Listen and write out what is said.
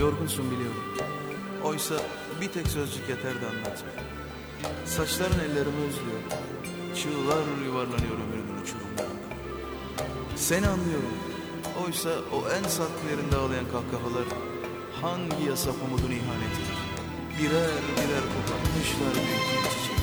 Yorgunsun biliyorum. Oysa bir tek sözcük yeterdi anlatmaya. Saçların ellerimi özlüyor. Çığlar yuvarlanıyor ömrümün uçurumlarında. Seni anlıyorum. Oysa o en saklı yerinde ağlayan kahkahalar hangi yasa pamudun ihanetidir. Birer birer kopartmışlar büyük bir çiçek.